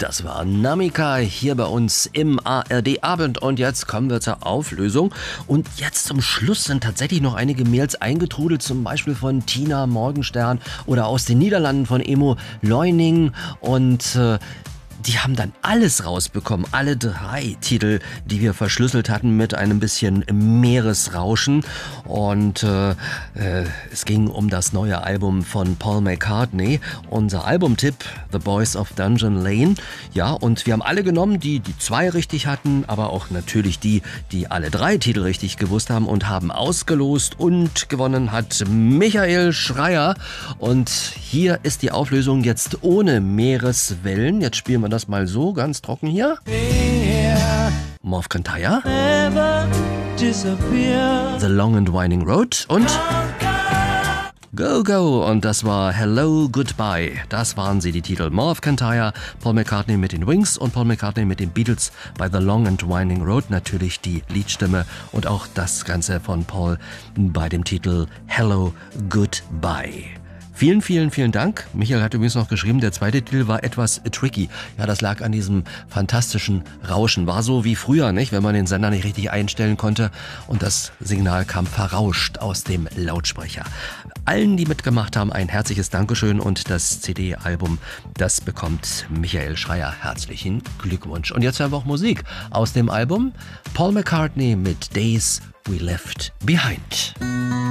Das war Namika hier bei uns im ARD-Abend und jetzt kommen wir zur Auflösung. Und jetzt zum Schluss sind tatsächlich noch einige Mails eingetrudelt, zum Beispiel von Tina Morgenstern oder aus den Niederlanden von Emo Leuning und die haben dann alles rausbekommen, alle 3 Titel, die wir verschlüsselt hatten mit einem bisschen Meeresrauschen. Und es ging um das neue Album von Paul McCartney. Unser Albumtipp, The Boys of Dungeon Lane. Ja, und wir haben alle genommen, die 2 richtig hatten, aber auch natürlich die alle 3 Titel richtig gewusst haben und haben ausgelost. Und gewonnen hat Michael Schreier. Und hier ist die Auflösung jetzt ohne Meereswellen. Jetzt spielen wir das mal so, ganz trocken hier. Morph Cantaya. The Long and Winding Road und Go Go, und das war Hello Goodbye. Das waren sie, die Titel. Morph Cantaya, Paul McCartney mit den Wings und Paul McCartney mit den Beatles bei The Long and Winding Road. Natürlich die Liedstimme und auch das Ganze von Paul bei dem Titel Hello Goodbye. Vielen, vielen, vielen Dank. Michael hat übrigens noch geschrieben, der zweite Titel war etwas tricky. Ja, das lag an diesem fantastischen Rauschen. War so wie früher, nicht? Wenn man den Sender nicht richtig einstellen konnte und das Signal kam verrauscht aus dem Lautsprecher. Allen, die mitgemacht haben, ein herzliches Dankeschön und das CD-Album, das bekommt Michael Schreier. Herzlichen Glückwunsch. Und jetzt hören wir auch Musik aus dem Album. Paul McCartney mit Days We Left Behind.